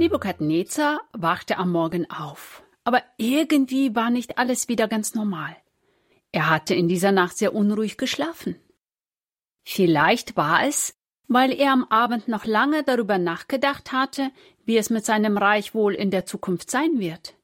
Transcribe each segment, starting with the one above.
Nebukadnezar wachte am Morgen auf, aber irgendwie war nicht alles wieder ganz normal. Er hatte in dieser Nacht sehr unruhig geschlafen. Vielleicht war es, weil er am Abend noch lange darüber nachgedacht hatte, wie es mit seinem Reich wohl in der Zukunft sein wird.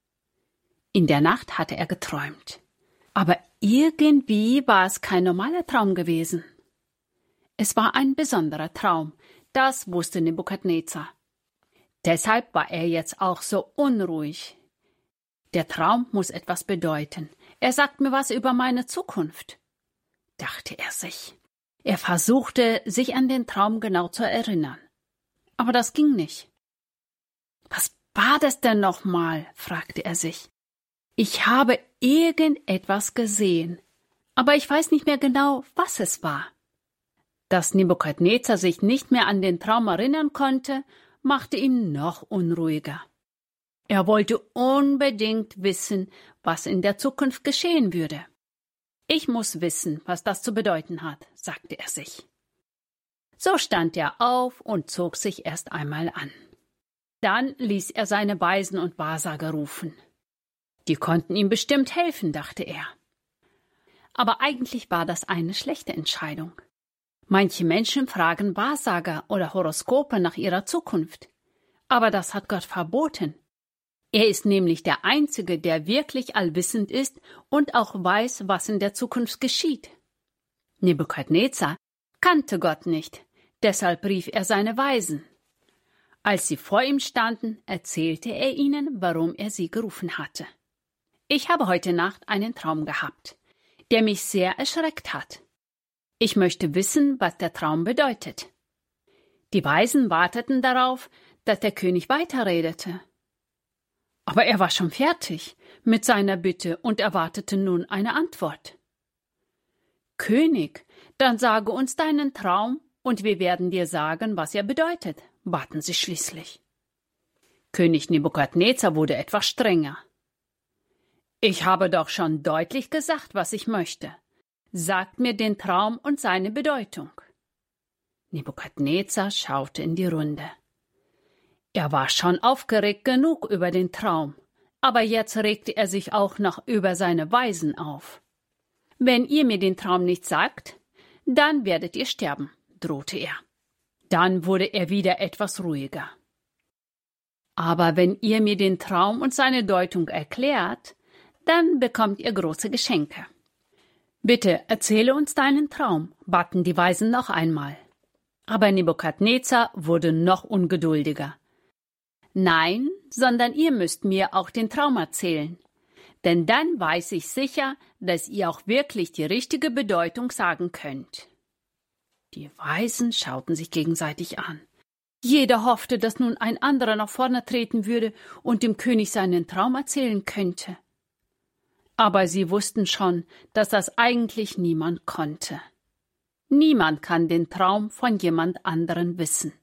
In der Nacht hatte er geträumt, aber irgendwie war es kein normaler Traum gewesen. Es war ein besonderer Traum, das wusste Nebukadnezar. Deshalb war er jetzt auch so unruhig. Der Traum muss etwas bedeuten. Er sagt mir was über meine Zukunft, dachte er sich. Er versuchte, sich an den Traum genau zu erinnern. Aber das ging nicht. Was war das denn nochmal? Fragte er sich. Ich habe irgendetwas gesehen, aber ich weiß nicht mehr genau, was es war. Dass Nebukadnezar sich nicht mehr an den Traum erinnern konnte, machte ihn noch unruhiger. Er wollte unbedingt wissen, was in der Zukunft geschehen würde. Ich muss wissen, was das zu bedeuten hat, sagte er sich. So stand er auf und zog sich erst einmal an. Dann ließ er seine Weisen und Wahrsager rufen. Die konnten ihm bestimmt helfen, dachte er. Aber eigentlich war das eine schlechte Entscheidung. Manche Menschen fragen Wahrsager oder Horoskope nach ihrer Zukunft. Aber das hat Gott verboten. Er ist nämlich der Einzige, der wirklich allwissend ist und auch weiß, was in der Zukunft geschieht. Nebukadnezar kannte Gott nicht, deshalb rief er seine Weisen. Als sie vor ihm standen, erzählte er ihnen, warum er sie gerufen hatte. Ich habe heute Nacht einen Traum gehabt, der mich sehr erschreckt hat. Ich möchte wissen, was der Traum bedeutet. Die Weisen warteten darauf, dass der König weiterredete. Aber er war schon fertig mit seiner Bitte und erwartete nun eine Antwort. König, dann sage uns deinen Traum und wir werden dir sagen, was er bedeutet, baten sie schließlich. König Nebukadnezar wurde etwas strenger. Ich habe doch schon deutlich gesagt, was ich möchte. Sagt mir den Traum und seine Bedeutung. Nebukadnezar schaute in die Runde. Er war schon aufgeregt genug über den Traum, aber jetzt regte er sich auch noch über seine Weisen auf. Wenn ihr mir den Traum nicht sagt, dann werdet ihr sterben, drohte er. Dann wurde er wieder etwas ruhiger. Aber wenn ihr mir den Traum und seine Deutung erklärt, dann bekommt ihr große Geschenke. Bitte erzähle uns deinen Traum, baten die Weisen noch einmal. Aber Nebukadnezar wurde noch ungeduldiger. Nein, sondern ihr müsst mir auch den Traum erzählen. Denn dann weiß ich sicher, dass ihr auch wirklich die richtige Bedeutung sagen könnt. Die Weisen schauten sich gegenseitig an. Jeder hoffte, dass nun ein anderer nach vorne treten würde und dem König seinen Traum erzählen könnte. Aber sie wussten schon, dass das eigentlich niemand konnte. Niemand kann den Traum von jemand anderen wissen.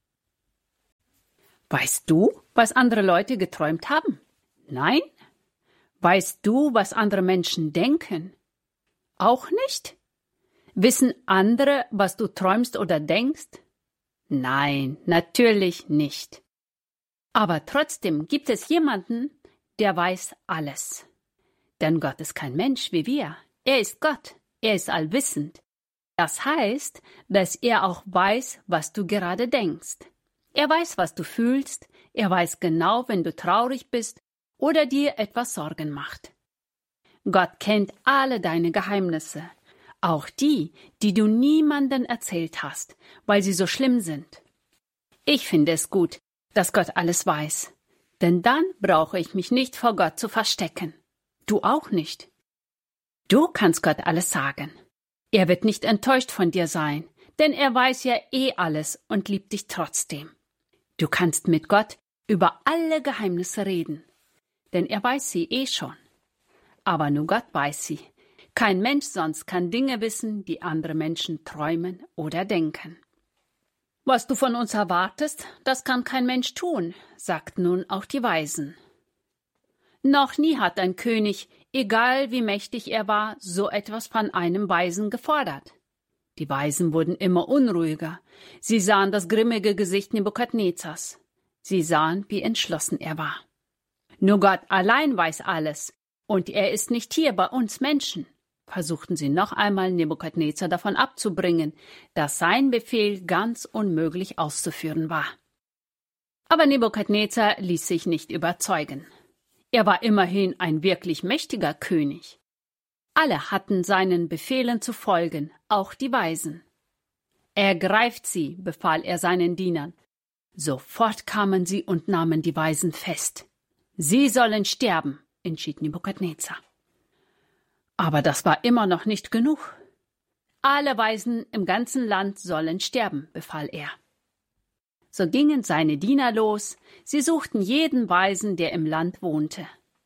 Weißt du, was andere Leute geträumt haben? Nein? Weißt du, was andere Menschen denken? Auch nicht? Wissen andere, was du träumst oder denkst? Nein, natürlich nicht. Aber trotzdem gibt es jemanden, der weiß alles. Denn Gott ist kein Mensch wie wir. Er ist Gott. Er ist allwissend. Das heißt, dass er auch weiß, was du gerade denkst. Er weiß, was du fühlst. Er weiß genau, wenn du traurig bist oder dir etwas Sorgen macht. Gott kennt alle deine Geheimnisse, auch die, die du niemandem erzählt hast, weil sie so schlimm sind. Ich finde es gut, dass Gott alles weiß, denn dann brauche ich mich nicht vor Gott zu verstecken. Du auch nicht. Du kannst Gott alles sagen. Er wird nicht enttäuscht von dir sein, denn er weiß ja eh alles und liebt dich trotzdem. Du kannst mit Gott über alle Geheimnisse reden, denn er weiß sie eh schon. Aber nur Gott weiß sie. Kein Mensch sonst kann Dinge wissen, die andere Menschen träumen oder denken. Was du von uns erwartest, das kann kein Mensch tun, sagten nun auch die Weisen. Noch nie hat ein König, egal wie mächtig er war, so etwas von einem Weisen gefordert. Die Weisen wurden immer unruhiger. Sie sahen das grimmige Gesicht Nebukadnezars. Sie sahen, wie entschlossen er war. Nur Gott allein weiß alles, und er ist nicht hier bei uns Menschen, versuchten sie noch einmal Nebukadnezar davon abzubringen, dass sein Befehl ganz unmöglich auszuführen war. Aber Nebukadnezar ließ sich nicht überzeugen. Er war immerhin ein wirklich mächtiger König. Alle hatten seinen Befehlen zu folgen, auch die Weisen. »Ergreift sie«, befahl er seinen Dienern. Sofort kamen sie und nahmen die Weisen fest. »Sie sollen sterben«, entschied Nebukadnezar. Aber das war immer noch nicht genug. »Alle Weisen im ganzen Land sollen sterben«, befahl er. So gingen seine Diener los, sie suchten jeden Weisen, der im Land wohnte.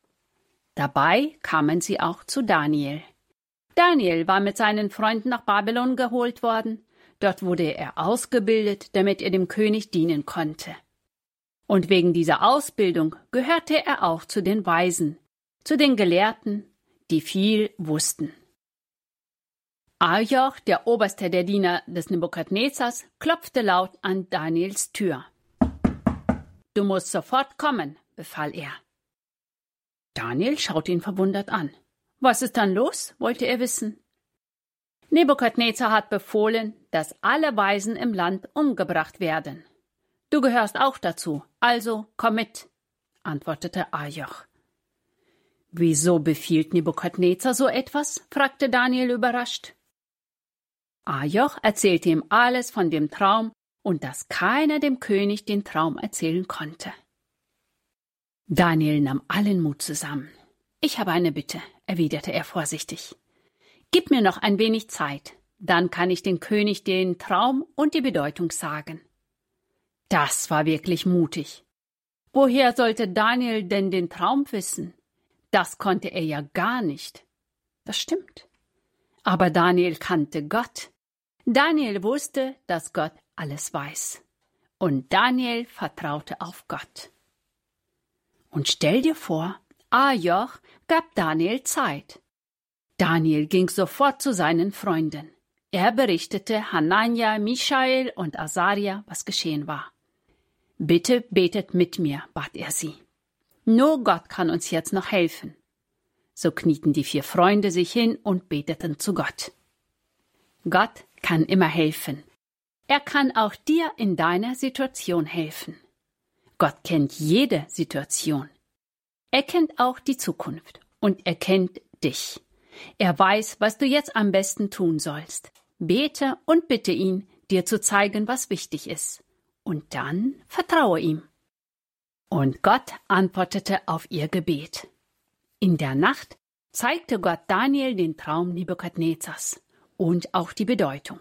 Dabei kamen sie auch zu Daniel. Daniel war mit seinen Freunden nach Babylon geholt worden. Dort wurde er ausgebildet, damit er dem König dienen konnte. Und wegen dieser Ausbildung gehörte er auch zu den Weisen, zu den Gelehrten, die viel wussten. Arioch, der Oberste der Diener des Nebukadnezars, klopfte laut an Daniels Tür. »Du musst sofort kommen«, befahl er. Daniel schaute ihn verwundert an. »Was ist dann los?« wollte er wissen. »Nebukadnezar hat befohlen, dass alle Weisen im Land umgebracht werden. Du gehörst auch dazu, also komm mit«, antwortete Arioch. »Wieso befiehlt Nebukadnezar so etwas?« fragte Daniel überrascht. Arioch erzählte ihm alles von dem Traum und dass keiner dem König den Traum erzählen konnte. Daniel nahm allen Mut zusammen. »Ich habe eine Bitte«, erwiderte er vorsichtig. »Gib mir noch ein wenig Zeit, dann kann ich dem König den Traum und die Bedeutung sagen.« Das war wirklich mutig. Woher sollte Daniel denn den Traum wissen? Das konnte er ja gar nicht. Das stimmt. Aber Daniel kannte Gott. Daniel wusste, dass Gott alles weiß. Und Daniel vertraute auf Gott. Und stell dir vor, Arioch gab Daniel Zeit. Daniel ging sofort zu seinen Freunden. Er berichtete Hanania, Michael und Asaria, was geschehen war. »Bitte betet mit mir«, bat er sie. »Nur Gott kann uns jetzt noch helfen.« So knieten die 4 Freunde sich hin und beteten zu Gott. Gott kann immer helfen. Er kann auch dir in deiner Situation helfen. Gott kennt jede Situation. Er kennt auch die Zukunft und er kennt dich. Er weiß, was du jetzt am besten tun sollst. Bete und bitte ihn, dir zu zeigen, was wichtig ist. Und dann vertraue ihm. Und Gott antwortete auf ihr Gebet. In der Nacht zeigte Gott Daniel den Traum Nebukadnezars und auch die Bedeutung.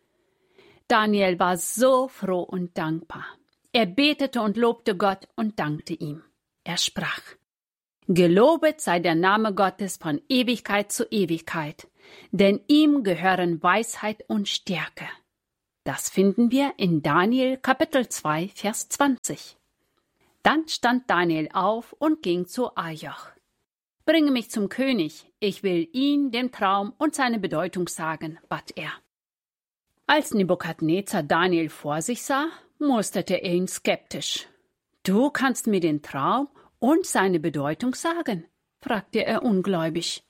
Daniel war so froh und dankbar. Er betete und lobte Gott und dankte ihm. Er sprach: Gelobet sei der Name Gottes von Ewigkeit zu Ewigkeit, denn ihm gehören Weisheit und Stärke. Das finden wir in Daniel Kapitel 2, Vers 20. Dann stand Daniel auf und ging zu Arioch. Bringe mich zum König, ich will ihm den Traum und seine Bedeutung sagen, bat er. Als Nebukadnezar Daniel vor sich sah, musterte er ihn skeptisch. Du kannst mir den Traum und seine Bedeutung sagen? Fragte er ungläubig.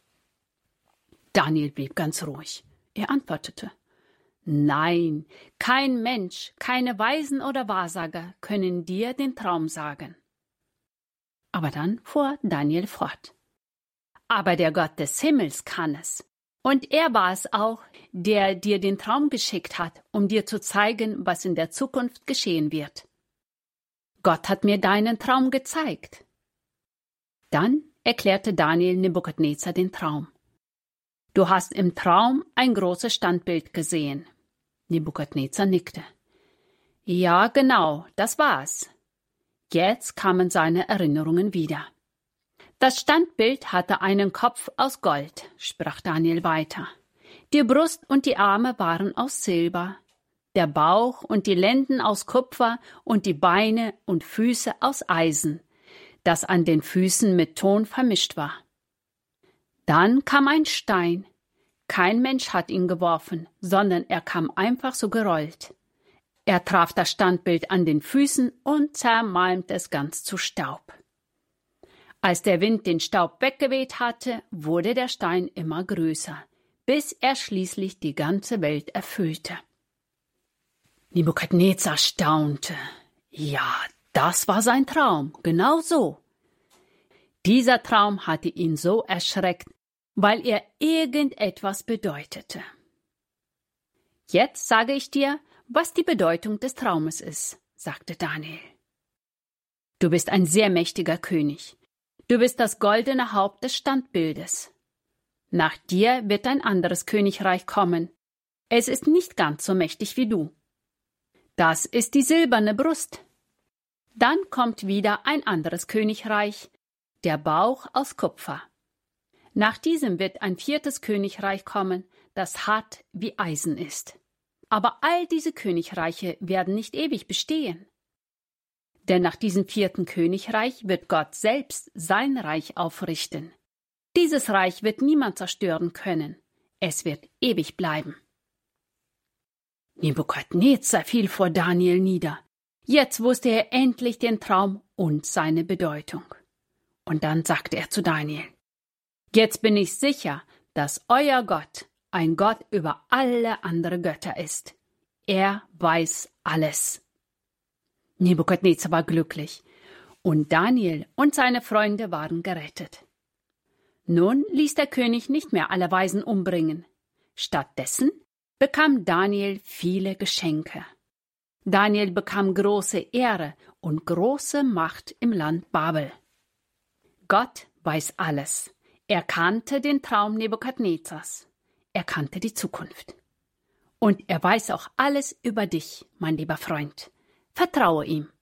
Daniel blieb ganz ruhig. Er antwortete: Nein, kein Mensch, keine Weisen oder Wahrsager können dir den Traum sagen. Aber dann fuhr Daniel fort. Aber der Gott des Himmels kann es. Und er war es auch, der dir den Traum geschickt hat, um dir zu zeigen, was in der Zukunft geschehen wird. Gott hat mir deinen Traum gezeigt. Dann erklärte Daniel Nebukadnezar den Traum. Du hast im Traum ein großes Standbild gesehen. Nebukadnezar nickte. Ja, genau, das war's. Jetzt kamen seine Erinnerungen wieder. Das Standbild hatte einen Kopf aus Gold, sprach Daniel weiter. Die Brust und die Arme waren aus Silber, der Bauch und die Lenden aus Kupfer und die Beine und Füße aus Eisen, das an den Füßen mit Ton vermischt war. Dann kam ein Stein. Kein Mensch hat ihn geworfen, sondern er kam einfach so gerollt. Er traf das Standbild an den Füßen und zermalmte es ganz zu Staub. Als der Wind den Staub weggeweht hatte, wurde der Stein immer größer, bis er schließlich die ganze Welt erfüllte. Nebukadnezar staunte. Ja, das war sein Traum, genau so. Dieser Traum hatte ihn so erschreckt, weil er irgendetwas bedeutete. Jetzt sage ich dir, was die Bedeutung des Traumes ist, sagte Daniel. Du bist ein sehr mächtiger König. Du bist das goldene Haupt des Standbildes. Nach dir wird ein anderes Königreich kommen. Es ist nicht ganz so mächtig wie du. Das ist die silberne Brust. Dann kommt wieder ein anderes Königreich, der Bauch aus Kupfer. Nach diesem wird ein viertes Königreich kommen, das hart wie Eisen ist. Aber all diese Königreiche werden nicht ewig bestehen. Denn nach diesem vierten Königreich wird Gott selbst sein Reich aufrichten. Dieses Reich wird niemand zerstören können. Es wird ewig bleiben. Nebukadnezar fiel vor Daniel nieder. Jetzt wusste er endlich den Traum und seine Bedeutung. Und dann sagte er zu Daniel: Jetzt bin ich sicher, dass euer Gott ein Gott über alle andere Götter ist. Er weiß alles. Nebukadnezar war glücklich, und Daniel und seine Freunde waren gerettet. Nun ließ der König nicht mehr alle Weisen umbringen. Stattdessen bekam Daniel viele Geschenke. Daniel bekam große Ehre und große Macht im Land Babel. Gott weiß alles. Er kannte den Traum Nebukadnezars. Er kannte die Zukunft. Und er weiß auch alles über dich, mein lieber Freund. Vertraue ihm.